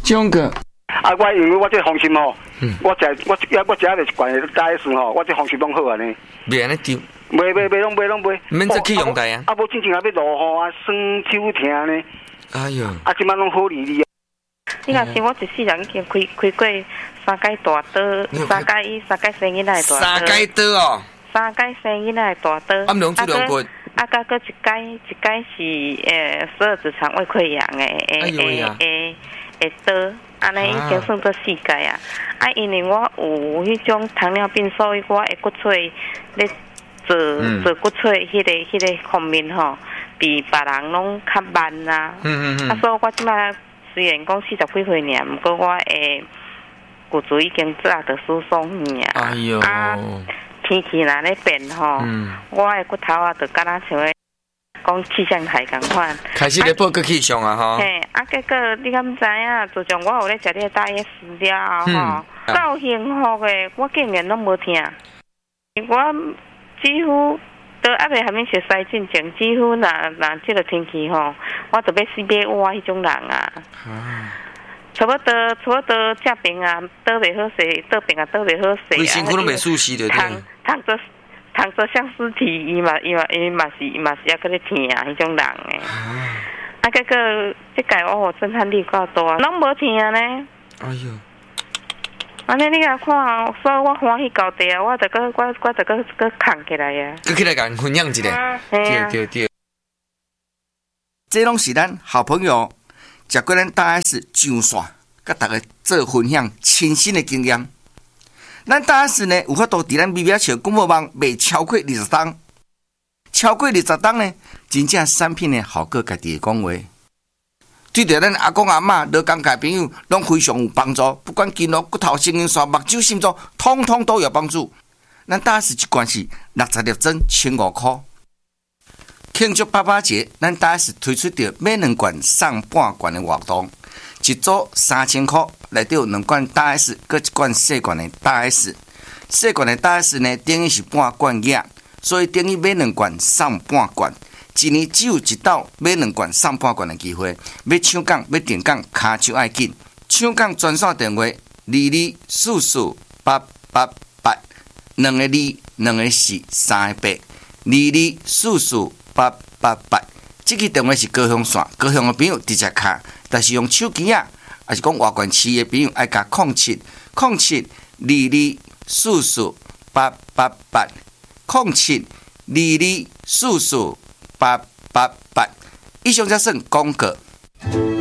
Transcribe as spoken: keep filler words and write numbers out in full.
种个。 啊，我因为我这风湿吼，嗯、我食我我我食的是惯的大 S 吼，我这风湿拢好安尼。 袂安尼丢。 袂袂袂拢袂拢袂。 免再去用台啊！ 啊，无之前还要落雨啊，酸手疼呢。 哎哟！ 啊，即摆拢好理理啊。 你若是我一世人已经开开过三届大刀，三届伊三届生囡仔的大刀。 三届刀哦。 三届生囡仔的大刀。 啊，两做两骨。 啊，甲个一届一届是诶十二指肠胃溃疡的诶诶诶诶刀。安尼已经算做四届啊！啊，因为我有迄种糖尿病，所以我的骨髓咧做做骨髓迄个迄个方面吼，比别人拢较慢啦。嗯嗯嗯。啊，所以我即摆虽然讲四十几岁尔，毋过我诶骨髓已经早着疏松尔。 哎呦！ 啊，天气若咧变吼，我的骨头啊，就敢若像个。讲气象台共款， 开始咧报个气象啊吼。 嘿，啊，结果你敢知影？自从我有咧食你大叶饲了后吼，够幸福的，我竟然拢无疼。我几乎都还袂还没学西进前，几乎若若即个天气吼，我就要死要活迄种人啊。差不多差不多食病啊，倒袂好势，倒病啊倒袂好势啊。 规身躯拢袂舒适着。 躺躺着。躺着像尸体，伊嘛伊嘛伊嘛是伊嘛是要搁咧疼啊，迄种人诶。啊，结果即届我震撼力够大，拢无疼呢。 哎呦！ 安尼你来看，所以我欢喜到地啊，我着搁我我着搁搁扛起来啊。 搁起来甲分享一下。对对对。 这拢是咱好朋友，食过咱大 S 上线，甲大家做分享亲身的经验。咱大 S 呢，有法度伫咱微微笑广播网卖超过二十档，超过二十档呢，真正产品呢效果家己讲话，对着咱阿公阿嬷、老公家朋友，拢非常有帮助。不管筋肉、骨头、神经线、目睭、心脏，通通都有帮助。咱大 S 一罐是六十粒装，千五块。庆祝爸爸节，咱大 S 推出着买两罐送半罐的活动。一组三千块，内底有两罐大 S， 搁一罐细罐的大 S。细罐的大 S 呢，等于是半罐液，所以等于买两罐送半罐。一年只有一道买两罐送半罐的机会。要抢讲，要订讲，卡就爱紧。抢讲专线电话：二二四四八八八，两个二，两个四，三个八，二二四四八八八。这个电话是高雄线，高雄的朋友直接卡。但是用手机啊，还是讲外县市的朋友爱加零七零七二二四四八八八零七二二四四八八八。以上才算广告。